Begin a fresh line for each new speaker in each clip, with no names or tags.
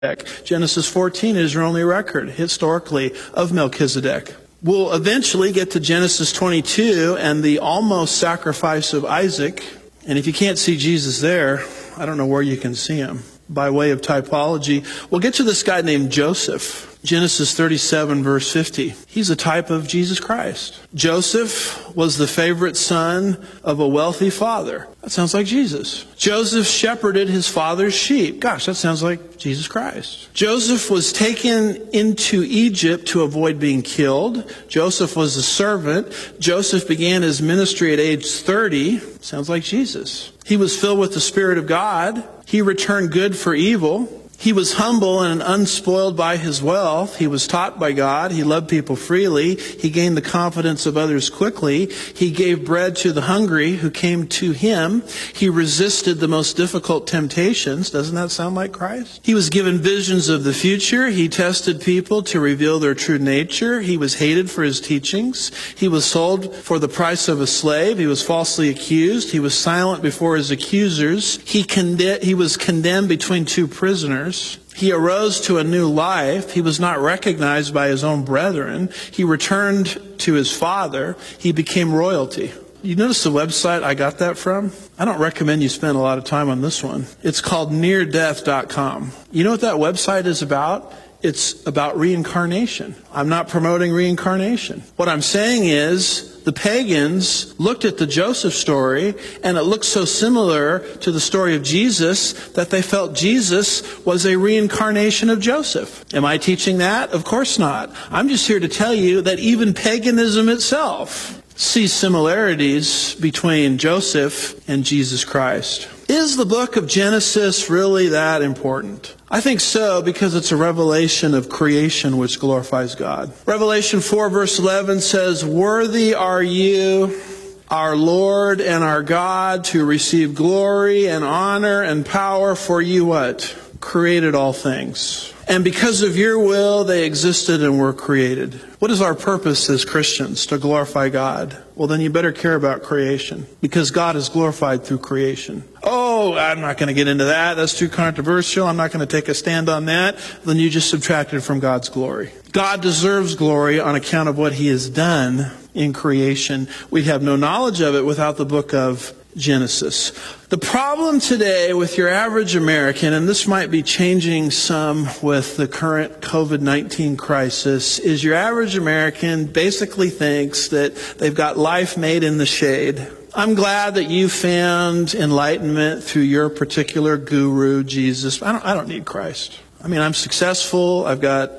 Genesis 14 is your only record, historically, of Melchizedek. We'll eventually get to Genesis 22 and the almost sacrifice of Isaac. And if you can't see Jesus there, I don't know where you can see him. By way of typology, we'll get to this guy named Joseph. Genesis 37, verse 50. He's a type of Jesus Christ. Joseph was the favorite son of a wealthy father. That sounds like Jesus. Joseph shepherded his father's sheep. Gosh, that sounds like Jesus Christ. Joseph was taken into Egypt to avoid being killed. Joseph was a servant. Joseph began his ministry at age 30. Sounds like Jesus. He was filled with the Spirit of God. He returned good for evil. He was humble and unspoiled by his wealth. He was taught by God. He loved people freely. He gained the confidence of others quickly. He gave bread to the hungry who came to him. He resisted the most difficult temptations. Doesn't that sound like Christ? He was given visions of the future. He tested people to reveal their true nature. He was hated for his teachings. He was sold for the price of a slave. He was falsely accused. He was silent before his accusers. He was condemned between two prisoners. He arose to a new life. He was not recognized by his own brethren. He returned to his father. He became royalty. You notice the website I got that from? I don't recommend you spend a lot of time on this one. It's called neardeath.com. You know what that website is about? It's about reincarnation. I'm not promoting reincarnation. What I'm saying is the pagans looked at the Joseph story and it looked so similar to the story of Jesus that they felt Jesus was a reincarnation of Joseph. Am I teaching that? Of course not. I'm just here to tell you that even paganism itself sees similarities between Joseph and Jesus Christ. Is the book of Genesis really that important? I think so, because it's a revelation of creation which glorifies God. Revelation 4 verse 11 says, "Worthy are you, our Lord and our God, to receive glory and honor and power, for you" what? Created all things. And because of your will, they existed and were created. What is our purpose as Christians? To glorify God. Well, then you better care about creation, because God is glorified through creation. Oh, I'm not going to get into that. That's too controversial. I'm not going to take a stand on that. Then you just subtracted from God's glory. God deserves glory on account of what he has done in creation. We have no knowledge of it without the book of Genesis. The problem today with your average American, and this might be changing some with the current COVID-19 crisis, is your average American basically thinks that they've got life made in the shade. I'm glad that you found enlightenment through your particular guru, Jesus. I don't need Christ. I mean, I'm successful. I've got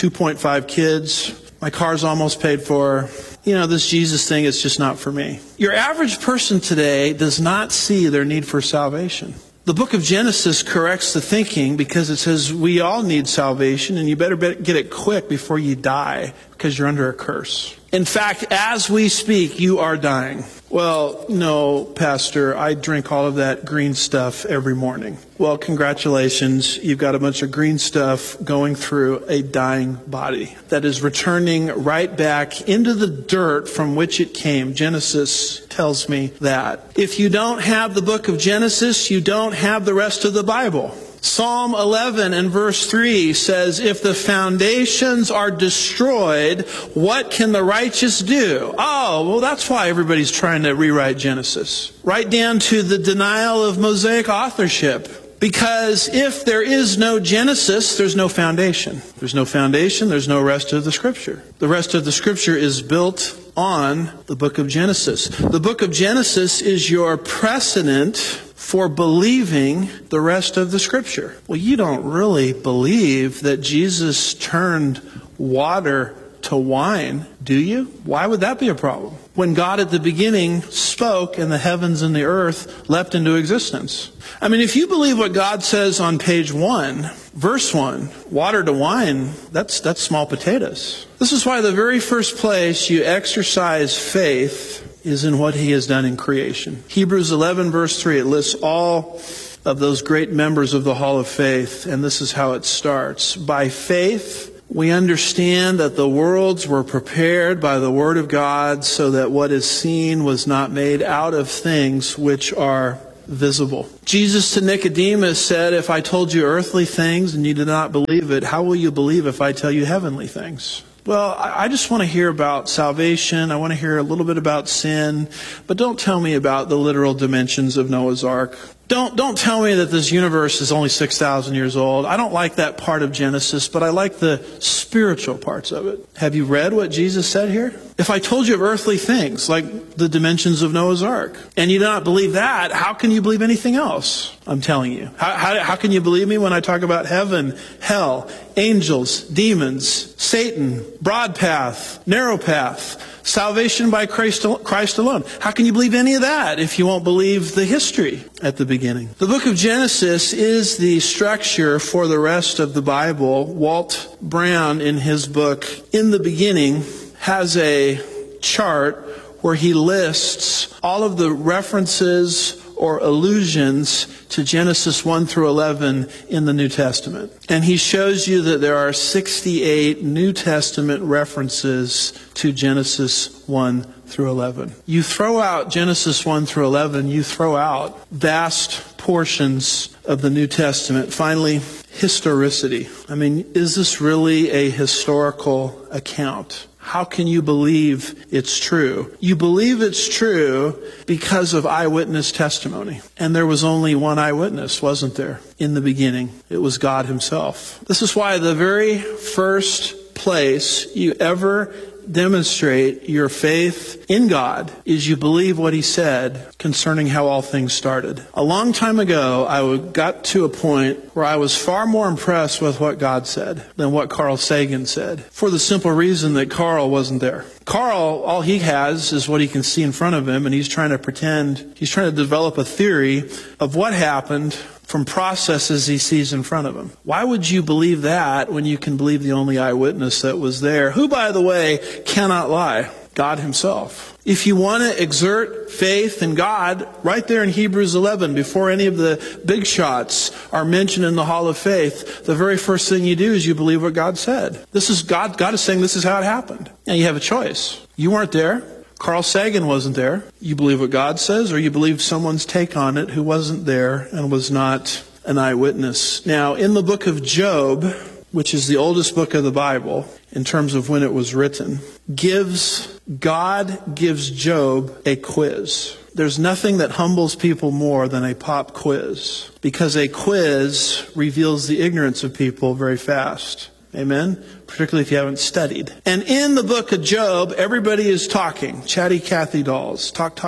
2.5 kids. My car's almost paid for. This Jesus thing is just not for me. Your average person today does not see their need for salvation. The book of Genesis corrects the thinking because it says we all need salvation, and you better get it quick before you die, because you're under a curse. In fact, as we speak, you are dying. Well, no, Pastor, I drink all of that green stuff every morning. Well, congratulations. You've got a bunch of green stuff going through a dying body that is returning right back into the dirt from which it came. Genesis tells me that. If you don't have the book of Genesis, you don't have the rest of the Bible. Psalm 11 and verse 3 says, "If the foundations are destroyed, what can the righteous do?" Oh, well, that's why everybody's trying to rewrite Genesis. Right down to the denial of Mosaic authorship. Because if there is no Genesis, there's no foundation. There's no foundation, there's no rest of the Scripture. The rest of the Scripture is built on the book of Genesis. The book of Genesis is your precedent for believing the rest of the Scripture. Well, you don't really believe that Jesus turned water to wine, do you? Why would that be a problem? When God at the beginning spoke and the heavens and the earth leapt into existence. I mean, if you believe what God says on page 1, verse 1, water to wine, that's small potatoes. This is why the very first place you exercise faith is in what he has done in creation. Hebrews 11 verse 3, it lists all of those great members of the Hall of Faith, and this is how it starts. By faith, we understand that the worlds were prepared by the word of God, so that what is seen was not made out of things which are visible. Jesus to Nicodemus said, if I told you earthly things and you did not believe it, how will you believe if I tell you heavenly things? Well, I just want to hear about salvation. I want to hear a little bit about sin, but don't tell me about the literal dimensions of Noah's Ark. Don't tell me that this universe is only 6,000 years old. I don't like that part of Genesis, but I like the spiritual parts of it. Have you read what Jesus said here? If I told you of earthly things, like the dimensions of Noah's Ark, and you do not believe that, how can you believe anything else? I'm telling you. How can you believe me when I talk about heaven, hell, angels, demons, Satan, broad path, narrow path, salvation by Christ alone? How can you believe any of that if you won't believe the history at the beginning? The book of Genesis is the structure for the rest of the Bible. Walt Brown, in his book, In the Beginning, has a chart where he lists all of the references or allusions to Genesis 1 through 11 in the New Testament. And he shows you that there are 68 New Testament references to Genesis 1 through 11. You throw out Genesis 1 through 11, you throw out vast portions of the New Testament. Finally, historicity. I mean, is this really a historical account? How can you believe it's true? You believe it's true because of eyewitness testimony. And there was only one eyewitness, wasn't there? In the beginning, it was God himself. This is why the very first place you ever demonstrate your faith in God is you believe what he said concerning how all things started. A long time ago, I got to a point where I was far more impressed with what God said than what Carl Sagan said, for the simple reason that Carl wasn't there. Carl, all he has is what he can see in front of him, and he's trying to develop a theory of what happened from processes he sees in front of him. Why would you believe that when you can believe the only eyewitness that was there, who, by the way, cannot lie? God himself. If you want to exert faith in God, right there in Hebrews 11, before any of the big shots are mentioned in the Hall of Faith, the very first thing you do is you believe what God said. This is God. God is saying this is how it happened. And you have a choice. You weren't there. Carl Sagan wasn't there. You believe what God says, or you believe someone's take on it who wasn't there and was not an eyewitness. Now, in the book of Job, which is the oldest book of the Bible in terms of when it was written, God gives Job a quiz. There's nothing that humbles people more than a pop quiz, because a quiz reveals the ignorance of people very fast. Amen? Particularly if you haven't studied. And in the book of Job, everybody is talking. Chatty Cathy dolls. Talk.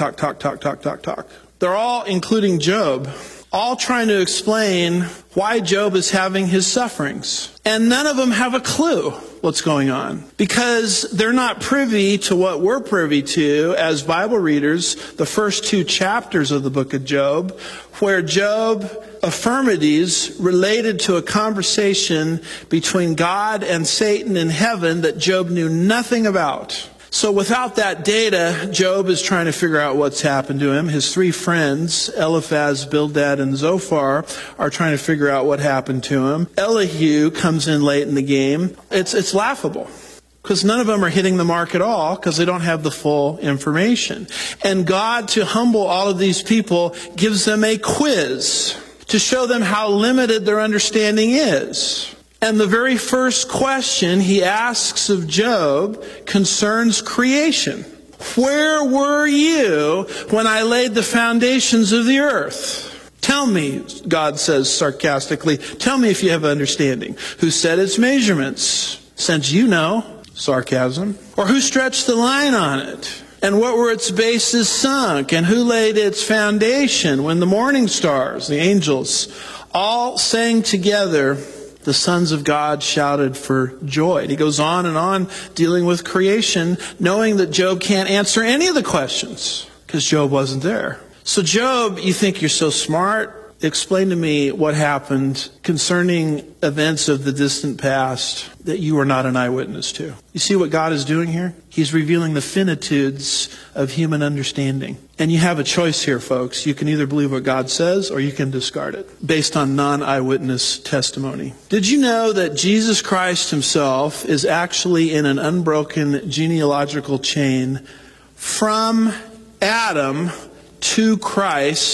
They're all, including Job, all trying to explain why Job is having his sufferings. And none of them have a clue what's going on, because they're not privy to what we're privy to as Bible readers, the first 2 chapters of the book of Job, where Job affirmities related to a conversation between God and Satan in heaven that Job knew nothing about. So without that data, Job is trying to figure out what's happened to him. His 3 friends, Eliphaz, Bildad, and Zophar, are trying to figure out what happened to him. Elihu comes in late in the game. It's laughable, because none of them are hitting the mark at all, because they don't have the full information. And God, to humble all of these people, gives them a quiz to show them how limited their understanding is. And the very first question he asks of Job concerns creation. Where were you when I laid the foundations of the earth? Tell me, God says sarcastically, tell me if you have understanding. Who set its measurements? Since you know, sarcasm. Or who stretched the line on it? And what were its bases sunk? And who laid its foundation when the morning stars, the angels, all sang together? The sons of God shouted for joy. And he goes on and on dealing with creation, knowing that Job can't answer any of the questions because Job wasn't there. So Job, you think you're so smart? Explain to me what happened concerning events of the distant past that you were not an eyewitness to. You see what God is doing here? He's revealing the finitudes of human understanding. And you have a choice here, folks. You can either believe what God says or you can discard it based on non-eyewitness testimony. Did you know that Jesus Christ himself is actually in an unbroken genealogical chain from Adam to Christ,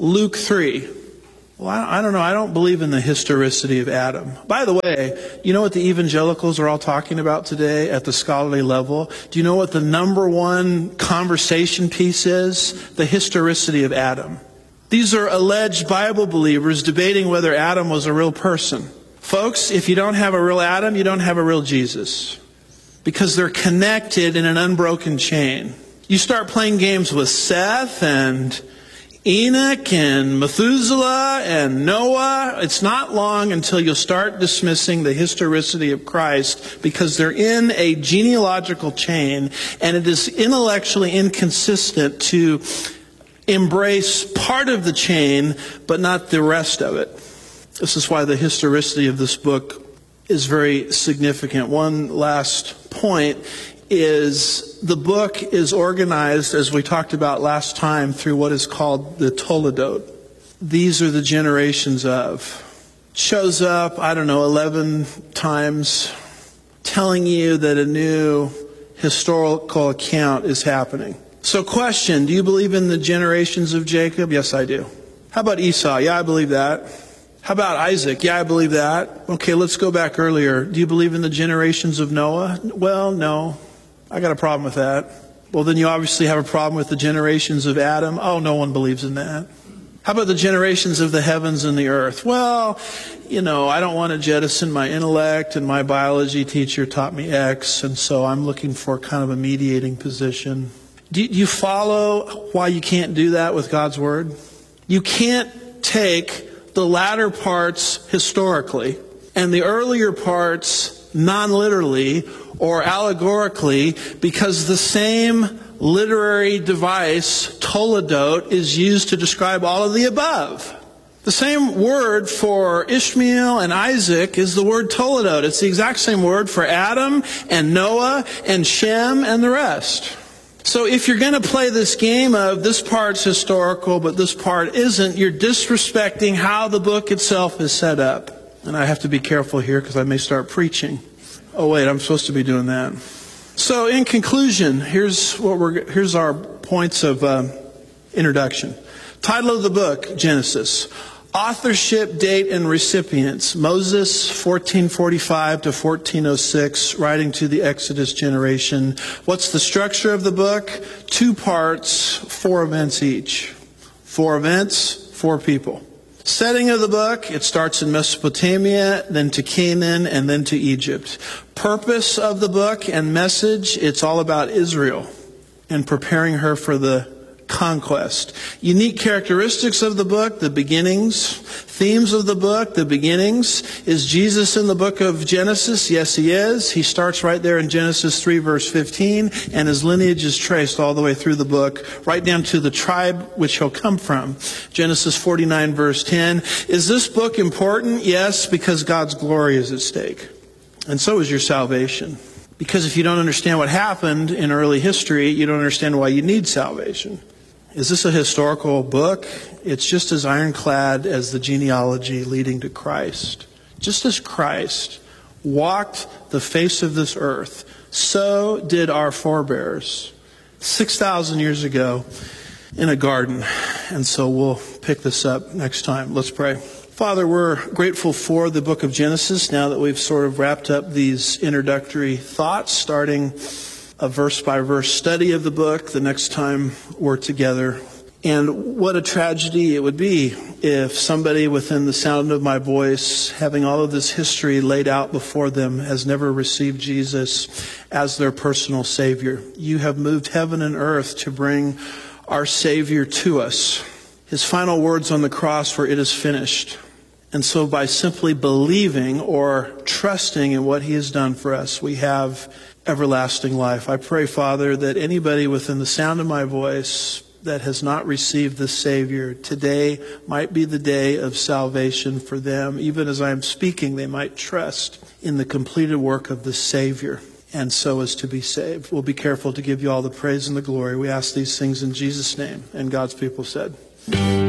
Luke 3. Well, I don't know. I don't believe in the historicity of Adam. By the way, you know what the evangelicals are all talking about today at the scholarly level? Do you know what the number one conversation piece is? The historicity of Adam. These are alleged Bible believers debating whether Adam was a real person. Folks, if you don't have a real Adam, you don't have a real Jesus. Because they're connected in an unbroken chain. You start playing games with Seth and Enoch and Methuselah and Noah, it's not long until you'll start dismissing the historicity of Christ because they're in a genealogical chain and it is intellectually inconsistent to embrace part of the chain but not the rest of it. This is why the historicity of this book is very significant. One last point is the book is organized, as we talked about last time, through what is called the Toledot. These are the generations of. Shows up, 11 times, telling you that a new historical account is happening. So question, do you believe in the generations of Jacob? Yes, I do. How about Esau? Yeah, I believe that. How about Isaac? Yeah, I believe that. Okay, let's go back earlier. Do you believe in the generations of Noah? Well, no. I got a problem with that. Well, then you obviously have a problem with the generations of Adam. Oh, no one believes in that. How about the generations of the heavens and the earth? Well, I don't want to jettison my intellect, and my biology teacher taught me X, and so I'm looking for kind of a mediating position. Do you follow why you can't do that with God's Word? You can't take the latter parts historically and the earlier parts non-literally or allegorically, because the same literary device, Toledot, is used to describe all of the above. The same word for Ishmael and Isaac is the word Toledot. It's the exact same word for Adam and Noah and Shem and the rest. So if you're going to play this game of this part's historical but this part isn't, you're disrespecting how the book itself is set up. And I have to be careful here because I may start preaching. Oh wait, I'm supposed to be doing that. So in conclusion, here's our points of introduction. Title of the book, Genesis. Authorship, date, and recipients. Moses, 1445 to 1406, writing to the Exodus generation. What's the structure of the book? 2 parts, 4 events each. 4 events, 4 people. Setting of the book, it starts in Mesopotamia, then to Canaan, and then to Egypt. Purpose of the book and message, it's all about Israel and preparing her for the conquest. Unique characteristics of the book, the beginnings. Themes of the book, the beginnings. Is Jesus in the book of Genesis? Yes, he is. He starts right there in Genesis 3 verse 15, and his lineage is traced all the way through the book, right down to the tribe which he'll come from. Genesis 49 verse 10. Is this book important? Yes, because God's glory is at stake. And so is your salvation. Because if you don't understand what happened in early history, you don't understand why you need salvation. Is this a historical book? It's just as ironclad as the genealogy leading to Christ. Just as Christ walked the face of this earth, so did our forebears 6,000 years ago in a garden. And so we'll pick this up next time. Let's pray. Father, we're grateful for the book of Genesis now that we've sort of wrapped up these introductory thoughts, starting a verse-by-verse study of the book the next time we're together. And what a tragedy it would be if somebody within the sound of my voice, having all of this history laid out before them, has never received Jesus as their personal Savior. You have moved heaven and earth to bring our Savior to us. His final words on the cross were, "It is finished." And so by simply believing or trusting in what he has done for us, we have everlasting life. I pray, Father, that anybody within the sound of my voice that has not received the Savior, today might be the day of salvation for them. Even as I am speaking, they might trust in the completed work of the Savior, and so as to be saved. We'll be careful to give you all the praise and the glory. We ask these things in Jesus' name. And God's people said.